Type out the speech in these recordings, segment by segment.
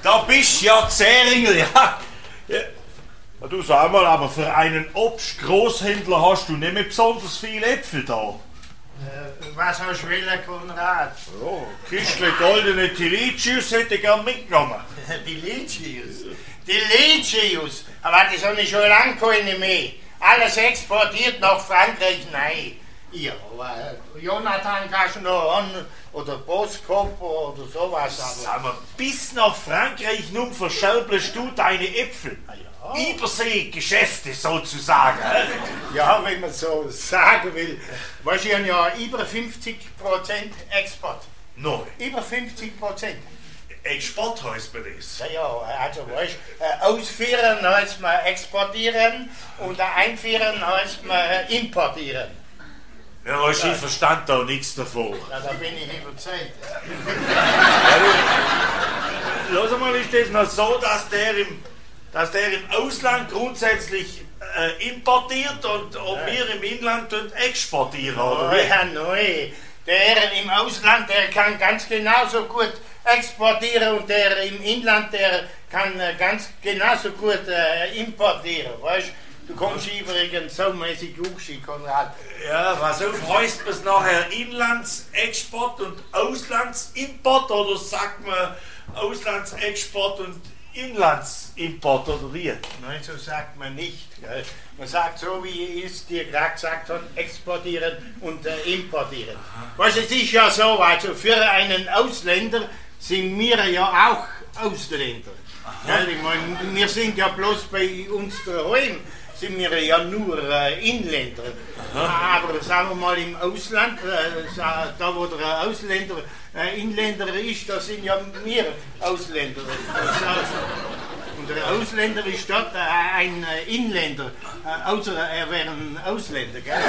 Da bist ja Zähringl, ja. Du sag mal, aber für einen Obstgroßhändler hast du nicht mehr besonders viele Äpfel da. Was hast du wollen, Konrad? Ja, Kistle goldene Tilicius hätte ich gern mitgenommen. Die Licius? Die Licius? Aber das habe ich schon lange keine mehr. Alles exportiert nach Frankreich, nein. Ja, aber Jonathan kannst du noch an, oder Boskop oder sowas. Aber Sag mal, bis nach Frankreich nun verschelbelst du deine Äpfel. ja. Überseegeschäfte sozusagen. Ja, wenn man so sagen will. Weißt du, ich habe ja über 50% Export. Nein, Über 50%. Export heißt mir das. Ja, ja, also weißt du, ausführen heißt man exportieren und einführen heißt man importieren. Ja, ich verstand da nichts davon. Ja, da bin ich überzeugt. Lass mal, ist das noch so, dass der im Ausland grundsätzlich importiert und wir im Inland exportieren, oder wie? Ja, nein. Der im Ausland, der kann ganz genauso gut exportieren und der im Inland, der kann ganz genauso gut importieren, weißt du? Du kommst übrigens so mäßig hochschick, Konrad. Ja, was auf, heißt es nachher Inlandsexport und Auslandsimport oder sagt man Auslandsexport und Inlandsimport oder wie? Nein, so sagt man nicht. Gell? Man sagt so, wie ich es dir gerade gesagt habe, exportieren und importieren. Was es ist ja so, also für einen Ausländer sind wir ja auch Ausländer. Gell? Ich meine, wir sind ja bloß bei uns daheim, sind wir ja nur Inländer. Aber sagen wir mal im Ausland, da wo der Ausländer Inländer ist, da sind ja wir Ausländer. Und der Ausländer ist dort ein Inländer, außer er wäre ein Ausländer, gell?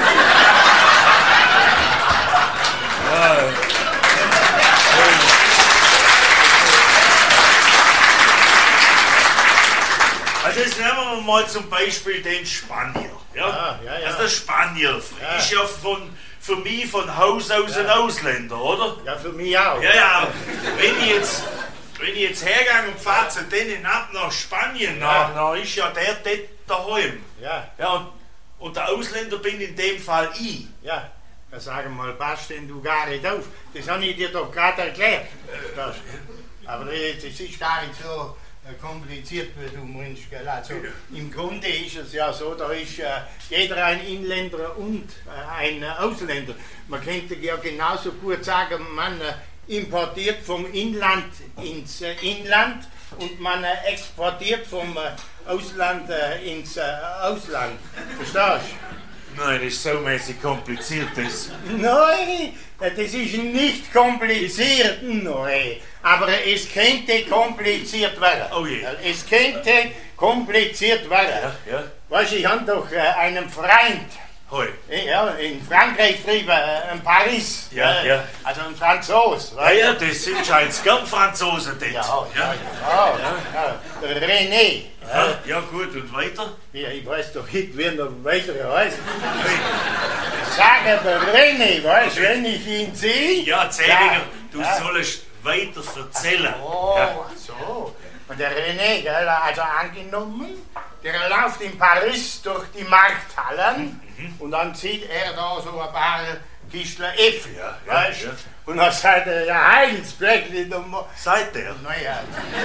Also jetzt nehmen wir mal zum Beispiel den Spanier. Ja? Ja. Also der Spanier ist ja für mich von Haus aus ein Ausländer, oder? Ja, für mich auch. Ja, wenn ich jetzt hergehe und fahre zu denen ab nach Spanien, dann ist ja der dort daheim. Ja, Und der Ausländer bin in dem Fall ich. ja. Dann sag mal, passt denn du gar nicht auf? Das habe ich dir doch gerade erklärt. Aber das ist gar nicht so kompliziert, wie du meinst. Gell? Also, im Grunde ist es ja so, da ist jeder ein Inländer und ein Ausländer. Man könnte ja genauso gut sagen, man importiert vom Inland ins Inland und man exportiert vom Ausland ins Ausland. Verstehst du? Nein, das ist so mäßig kompliziert. Das. Nein, das ist nicht kompliziert, nein. Aber es könnte kompliziert werden. Oh je. Es könnte kompliziert werden. Ja. Weißt du, ich habe doch einen Freund. Hoi. Ja, in Frankreich drüben, in Paris. Ja. Also ein Franzos. Ja, das sind scheinbar gern Franzosen dort. Ja. Der René. Ja, gut, und weiter? Ja, ich weiß doch nicht, wer noch weiter heißt. Sag aber René, weißt du, wenn ich ihn sehe. Ja, Zählinger, du sollst weiter erzählen. So. Und der René, gell, also angenommen, der läuft in Paris durch die Markthallen und dann sieht er da so ein paar Kistler Äpfel, weißt du? Ja. Und dann sagt er, ja, Heilsbleckli, Seid der? naja.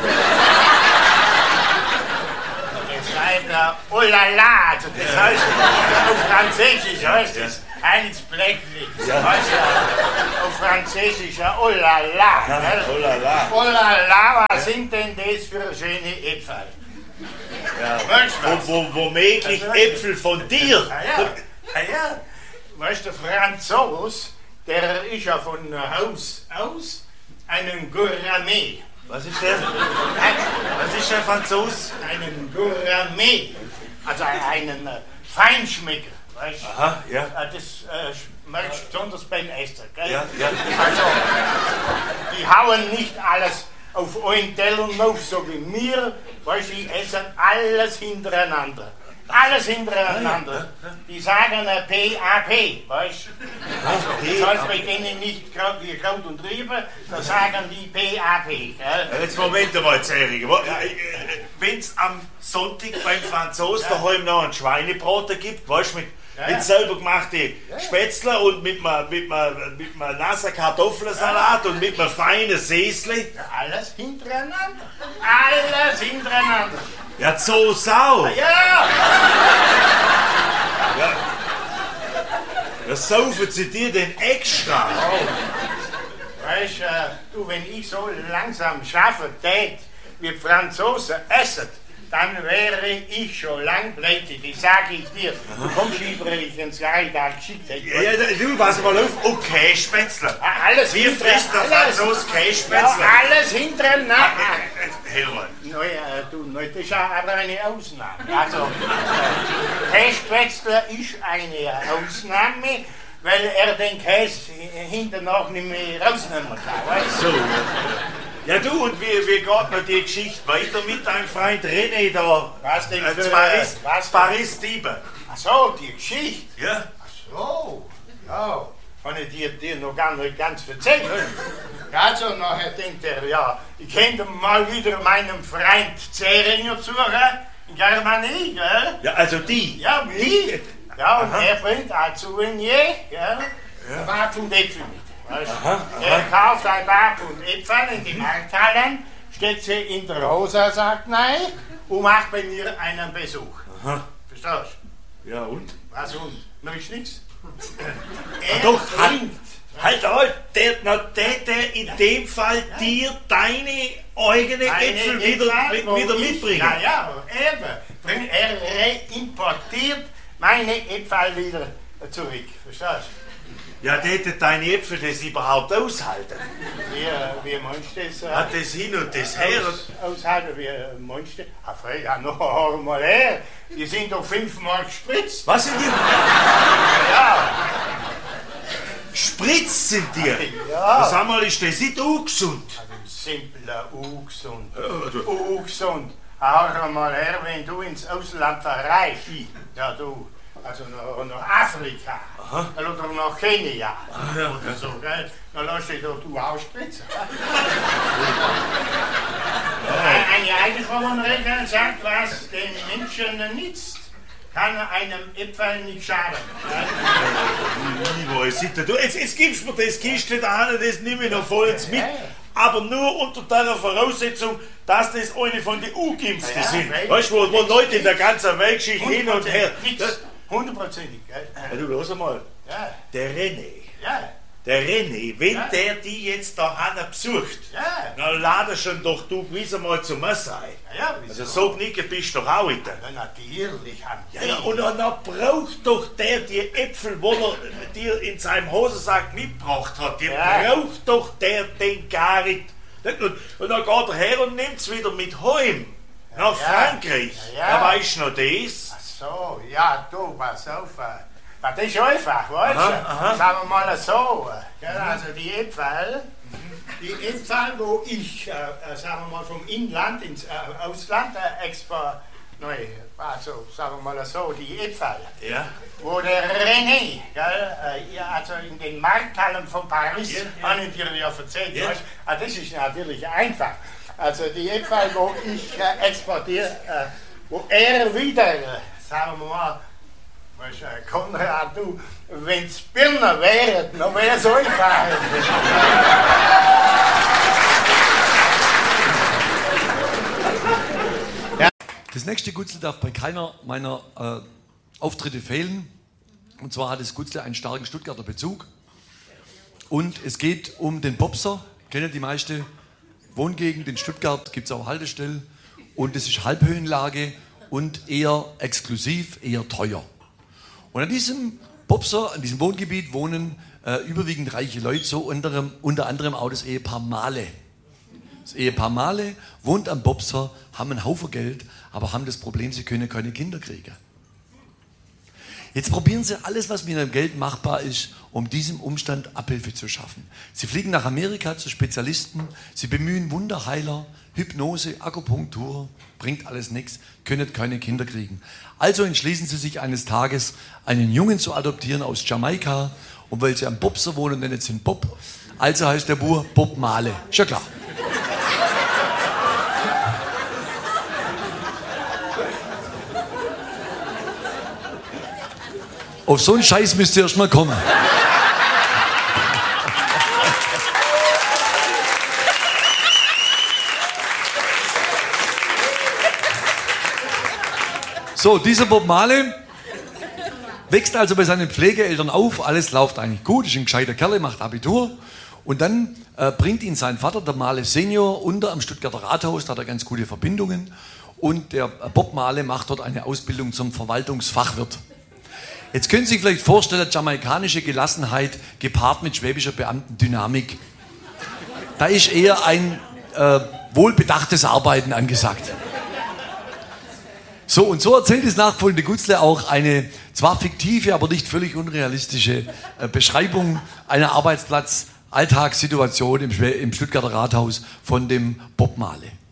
Das heißt, oh la la, also das heißt, auf Französisch heißt es Heilsbleckli. Ja. Weißt du, auf Französisch, oh la la. gell? Oh la la. Oh la la, was sind denn das für schöne Äpfel? Ja. Weißt du was? Womöglich Äpfel von dir. Ja. Weißt du, der Franzos, der ist ja von Haus aus ein Gourmet. Was ist der? Was ist der Franzos? Einen Gourmet. Also einen Feinschmecker. Weißt du? Aha, ja. Das merkst du besonders beim Essen, gell? Ja. Also, die hauen nicht alles auf einen Teller auf, so wie wir, weil sie essen alles hintereinander. Alles hintereinander. Die sagen PAP, weißt du? Also, das heißt bei denen nicht wie Kraut und Rüben, da sagen die PAP. Gell? Jetzt Moment mal, Zähriger. Wenn es am Sonntag beim Franzosen daheim noch einen Schweinebraten gibt, weißt du, mit selber gemachten Spätzle und mit einem nassen Kartoffelsalat und mit einem feinen Säsli. Ja, alles hintereinander. Alles hintereinander. Ja, so Sau. Ja! Was saufen sie dir denn extra? Oh. Weißt du, wenn ich so langsam schaffe tät, wie Franzosen essen, dann wäre ich schon lang pleite, das sage ich dir. Du kommst lieber, ich ins Geidag geschickt hätte. Ja, du, pass mal auf. Und Kässpätzle. Alles Wie frisst der Franzose Kässpätzle? Ja, alles hintereinander. Hör mal. Das ist aber eine Ausnahme. Also, Kässpätzle ist eine Ausnahme, weil er den Käse hinten noch nicht mehr rausnehmen kann. Weißt du? So. Ja du, und wie geht noch die Geschichte weiter mit deinem Freund René da? Was denn für... Paris-Diebe. Ach so, die Geschichte. Ja? Ach so, ja. Kann ich dir noch gar nicht ganz erzählen. Also nachher denkt er, ja, ich könnte mal wieder meinem Freund Zähringer suchen, in Germanie, gell? Ja, also die. Ja, wie? Ja, und er bringt ein Souvenir, gell? Ein Bapfund Äpfel mit. Weißt? Er kauft ein Bapfund Äpfel in die Markthallen, steckt sie in der Rosa-Sack rein und macht bei mir einen Besuch. Aha. Verstehst du? Ja, und? Was und? Noch ist nichts. Doch, halt, der in dem Fall dir deine eigenen Äpfel wieder mitbringen. Ja, eben. Er reimportiert meine Äpfel wieder zurück. Verstehst du? Ja, der deine Äpfel das überhaupt aushalten. Wie meinst du das? Hat das hin und das her? Aushalten, wie meinst du? Ja, noch einmal her. Die sind doch 5-mal gespritzt. Was sind die? Ja. Spritzt sind die? Ja. Sag mal, ist das nicht ungesund? Simpler, ungesund. Ungesund. Hör mal her, wenn du ins Ausland verreist. Ja, du. Also nach Afrika, oder nach Kenia, oder so, gell? Dann lass dich doch du ausspritzen. Eine alte Frau sagt, was den Menschen nützt, kann einem Äpfel nicht schaden. Jetzt gibst du mir das Kiste da an, das nehme ich noch vollends mit. Aber nur unter der Voraussetzung, dass das eine von den U-Geimpften sind. Weißt du, wo Leute in der ganzen Weltgeschichte hin und her. 100%ig, gell? Ja, du, los mal. Ja. Der René. Ja. Der René, wenn der die jetzt da besucht, dann lade schon doch du gewiss mal zum Messe ein. Ja, also so knicken bist du doch auch heute. Ja, natürlich. Ja, und dann braucht doch der die Äpfel, wo er dir in seinem Hosensack mitgebracht hat, die braucht doch der den gar nicht. Und dann geht er her und nimmt es wieder mit heim nach Frankreich. Ja, weißt du noch das? So, ja, du, pass auf. Das ist einfach, weißt du? Sagen wir mal so. Also die Äpfel, wo ich, sagen wir mal, vom Inland ins Ausland also sagen wir mal so, die Äpfel, wo der René, also in den Markthallen von Paris, habe ich dir ja erzählt, weißt du? Das ist natürlich einfach. Also die Äpfel, wo ich exportiere, wo er wieder, sagen wir mal, weißt du, Konrad, du, wenn's Birnen wären, dann wär's einfach. Das nächste Gutzle darf bei keiner meiner Auftritte fehlen. Und zwar hat das Gutzle einen starken Stuttgarter Bezug. Und es geht um den Popser. Kennen die meisten Wohngegend in Stuttgart, gibt es auch Haltestellen. Und es ist Halbhöhenlage und eher exklusiv, eher teuer. Und an diesem Popser, an diesem Wohngebiet wohnen überwiegend reiche Leute, so unter anderem auch das Ehepaar Mahle. Das Ehepaar Mahle wohnt am Popser, haben einen Haufen Geld, aber haben das Problem, sie können keine Kinder kriegen. Jetzt probieren Sie alles, was mit Ihrem Geld machbar ist, um diesem Umstand Abhilfe zu schaffen. Sie fliegen nach Amerika zu Spezialisten, Sie bemühen Wunderheiler, Hypnose, Akupunktur, bringt alles nichts, können keine Kinder kriegen. Also entschließen Sie sich eines Tages, einen Jungen zu adoptieren aus Jamaika, und weil Sie am Bobser wohnen, nennen Sie ihn Bob, also heißt der Bub Bob Marley. Ist ja klar. Auf so einen Scheiß müsst ihr erst mal kommen. So, dieser Bob Marley wächst also bei seinen Pflegeeltern auf, alles läuft eigentlich gut, ist ein gescheiter Kerl, macht Abitur und dann bringt ihn sein Vater, der Marley Senior, unter am Stuttgarter Rathaus, da hat er ganz gute Verbindungen und der Bob Marley macht dort eine Ausbildung zum Verwaltungsfachwirt. Jetzt können Sie sich vielleicht vorstellen, jamaikanische Gelassenheit gepaart mit schwäbischer Beamtendynamik. Da ist eher ein wohlbedachtes Arbeiten angesagt. So, und so erzählt das nachfolgende Gutzle auch eine zwar fiktive, aber nicht völlig unrealistische Beschreibung einer Arbeitsplatz-Alltagssituation im Stuttgarter Rathaus von dem Bob Marley.